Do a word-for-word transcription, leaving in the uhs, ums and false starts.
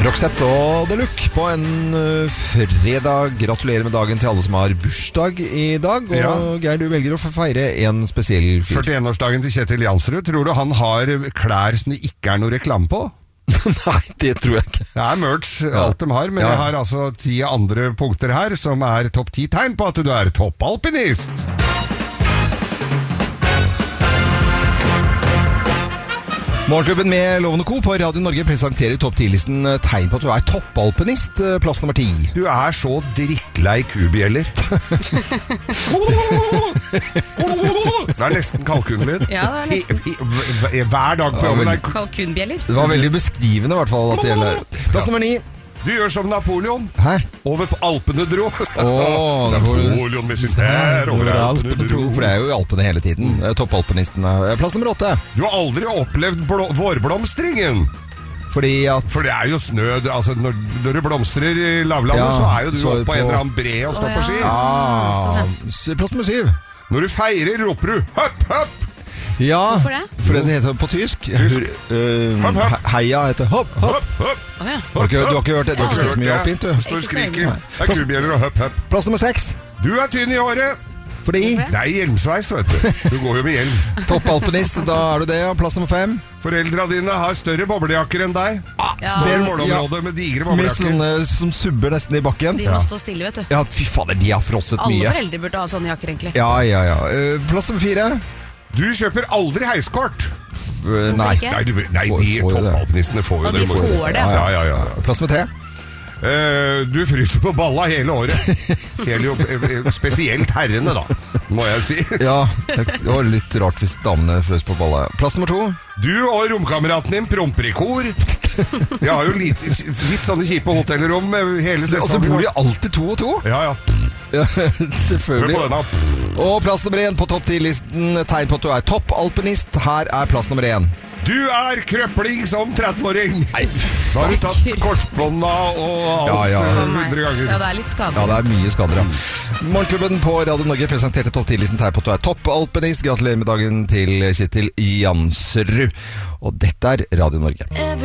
Roxette og The Look på en uh, fredag. Gratulerer med dagen til alle som har bursdag i dag. Og ja. Geir, du velger å få feire en spesiell fyr. førtién-årsdagen til Kjetil Jansrud. Tror du han har klær som det ikke er noe reklame på? Nei, det tror jeg ikke. Det er merch, alt de har, men ja. Jeg har altså ti andre punkter her som er topp ti tegn på at du er toppalpinist. Morgenklubben med Loven og Co. på Radio Norge presenterer topp ti-listen tegn på at du er toppalpinist, plass nummer ti. Du er så drittlei kubjeller. Det er nesten kalkunlyd. Ja, det er nesten. Hver dag på jobben er kalkunbjeller. Det var veldig beskrivende i hvert fall at det gjelder. Plass nummer ni. Du gjør som Napoleon. Hæ? Over på Alpene dro. Åh, Napoleon med sin her over Alpene dro. For det er jo i Alpene hele tiden. Toppalpinisten. Plass nummer åtte. Du har aldri opplevd blå- vårblomstringen. Fordi at... For det er jo snø. Altså, når, når det blomstrer i lavlandet, ja, så er jo du oppe på, på en eller annen bre og står oh, ja. på ski. Ja. Plass nummer syv. Når du feirer, roper du høpp, høpp. Ja, hvorfor det? For det heter på tysk, tysk. Uh, hopp, hopp. Heia heter hopp, hopp, hopp. Oh, ja. Du har ikke, du har ikke hørt det? Du har ikke sett så mye opp hit, du? Står og skriker. Det er kubjeller og hopp, hopp. Plass nummer seks. Du er tynn i håret. Fordi? Det er hjelmsveis, vet du. Du går jo med hjelm. Toppalpinist, da er du det. Plass nummer fem. Foreldra dine har større boblejakker enn deg. Ja. Større målområde med digre boblejakker. Med sånne som subber nesten i bakken. De må stå stille, vet du. Ja, fy fader, de har frosset Alle mye. Alle foreldre burde ha sånne jakker, egentlig. Ja, ja, ja. Uh, plass nummer fire. Du kjøper aldri heiskort. Uh, nei. Nei, du, nei, de toppalpinistene får jo det. Og de får det. Ja, ja, ja. Plass nummer tre. Uh, du fryser på balla hele året. Hele, spesielt herrene, da, må jeg si. Ja, det var litt rart hvis damene frøs på balla. Plass nummer to. Du og romkameraten din promper i kor. Jeg har jo litt, litt sånne kjipe hotellrom hele sesongen. Og så bor de alltid to og to? Ja, ja. Ja, selvfølgelig. Og plass nummer én på topp ti-listen. Tegn på at du er toppalpinist. Her er plass nummer én. Du er krøpling som tretti-åring. Nei, da har du tatt korsbånda og alt ja, ja. hundre ganger. Ja, det er litt skader. Ja, det er mye skader, ja. Morgenklubben på Radio Norge presenterte topp ti-listen tegn på at du er toppalpinist. Gratulerer med dagen til Kjetil Jansrud. Og dette er Radio Norge.